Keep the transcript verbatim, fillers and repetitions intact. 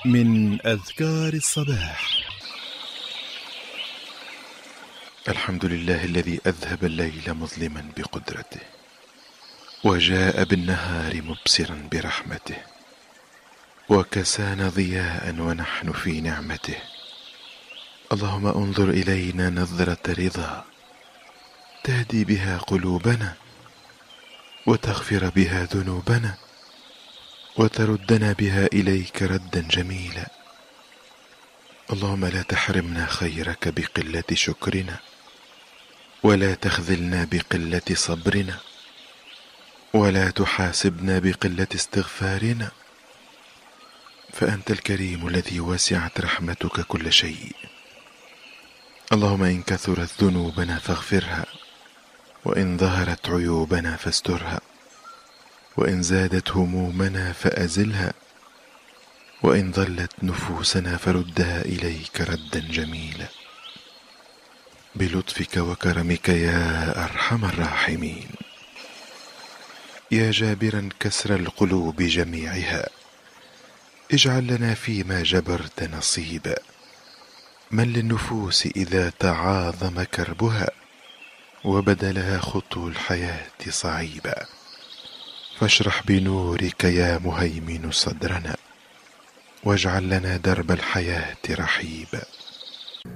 من أذكار الصباح. الحمد لله الذي أذهب الليل مظلما بقدرته، وجاء بالنهار مبصرا برحمته، وكسانا ضياء ونحن في نعمته. اللهم انظر إلينا نظرة رضا تهدي بها قلوبنا، وتغفر بها ذنوبنا، وتردنا بها إليك ردا جميلا. اللهم لا تحرمنا خيرك بقلة شكرنا، ولا تخذلنا بقلة صبرنا، ولا تحاسبنا بقلة استغفارنا، فأنت الكريم الذي وسعت رحمتك كل شيء. اللهم إن كثرت ذنوبنا فاغفرها، وإن ظهرت عيوبنا فاسترها، وإن زادت همومنا فأزلها، وإن ضلت نفوسنا فردها إليك ردا جميلا، بلطفك وكرمك يا أرحم الراحمين. يا جابرا كسر القلوب جميعها، اجعل لنا فيما جبرت نصيبا. من للنفوس إذا تعاظم كربها، وبدا لها خطو الحياة صعيبا، فاشرح بنورك يا مهيمن صدرنا، واجعل لنا درب الحياة رحيبا.